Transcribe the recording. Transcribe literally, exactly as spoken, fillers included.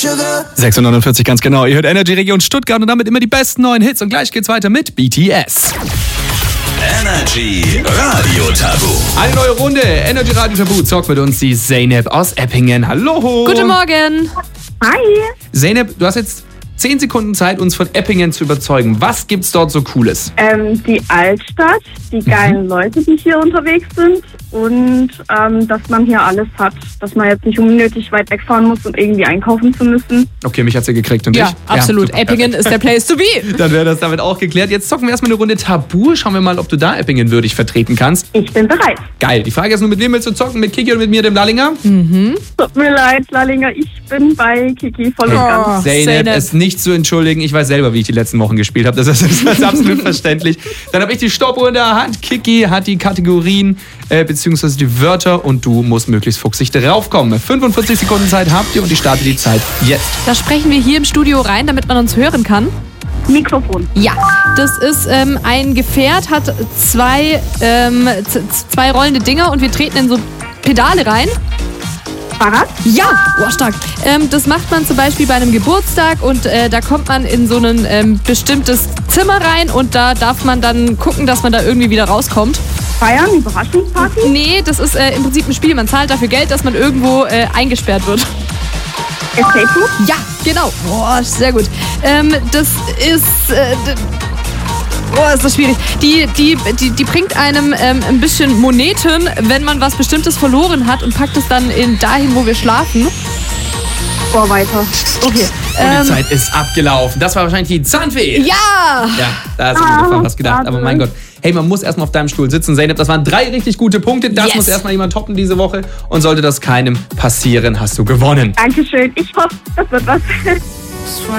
sechs Uhr neunundvierzig ganz genau. Ihr hört Energy Region Stuttgart und damit immer die besten neuen Hits. Und gleich geht's weiter mit B T S. Energy Radio Tabu. Eine neue Runde. Energy Radio Tabu zockt mit uns die Zeynep aus Eppingen. Hallo. Guten Morgen. Hi. Zeynep, du hast jetzt zehn Sekunden Zeit, uns von Eppingen zu überzeugen. Was gibt's dort so Cooles? Ähm, die Altstadt, die geilen Leute, die hier unterwegs sind und ähm, dass man hier alles hat, dass man jetzt nicht unnötig weit wegfahren muss, um irgendwie einkaufen zu müssen. Okay, mich hat sie gekriegt und Ja, dich? absolut. super, Eppingen perfekt. ist der Place to be. Dann wäre das damit auch geklärt. Jetzt zocken wir erstmal eine Runde Tabu. Schauen wir mal, ob du da Eppingen würdig vertreten kannst. Ich bin bereit. Geil. Die Frage ist nur, mit wem willst du zocken? Mit Kiki oder mit mir, dem Lallinger? Tut mir leid, Lallinger, ich bin bei Kiki voll und ganz. Oh, Zeynep, Zeynep. ist nicht zu entschuldigen. Ich weiß selber, wie ich die letzten Wochen gespielt habe. Das ist, das ist absolut verständlich. Dann habe ich die Stoppuhr in der Hand. Kiki hat die Kategorien äh, bzw. die Wörter und du musst möglichst fuchsig draufkommen. fünfundvierzig Sekunden Zeit habt ihr und ich starte die Zeit jetzt. Da sprechen wir hier im Studio rein, damit man uns hören kann. Mikrofon. Ja, das ist ähm, ein Gefährt, hat zwei, ähm, z- zwei rollende Dinger und wir treten in so Pedale rein. Fahrrad. Ja, oh, stark. Ähm, das macht man zum Beispiel bei einem Geburtstag und äh, da kommt man in so ein ähm, bestimmtes Zimmer rein und da darf man dann gucken, dass man da irgendwie wieder rauskommt. Feiern, Überraschungsparty. Nee, das ist äh, im Prinzip ein Spiel. Man zahlt dafür Geld, dass man irgendwo äh, eingesperrt wird. Escape Room. Ja, genau. Boah, sehr gut. Ähm, das ist... Äh, d- Boah, ist das schwierig. Die, die, die, die bringt einem ähm, ein bisschen Moneten, wenn man was Bestimmtes verloren hat und packt es dann in dahin, wo wir schlafen. Boah, weiter. Okay. Und die Ähm, Zeit ist abgelaufen. Das war wahrscheinlich die Zahnfee. ja! Ja, da hast du Ah, mir was gedacht. Aber schade. mein Gott. Hey, man muss erstmal auf deinem Stuhl sitzen. Zeynep, das waren drei richtig gute Punkte. Das Yes. muss erstmal jemand toppen diese Woche. Und sollte das keinem passieren, hast du gewonnen. Dankeschön. Ich hoffe, das wird was.